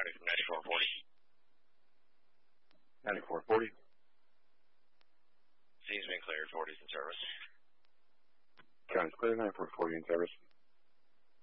County from 9440. 9440. Scene's been cleared, 40's in service. County's clear, 9440 in service.